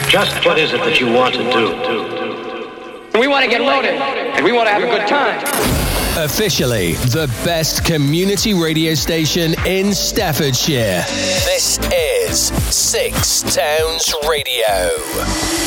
Just what is it that you want to do? We want to get loaded, and we want to have a good time. Officially the best community radio station in Staffordshire. This is Six Towns Radio.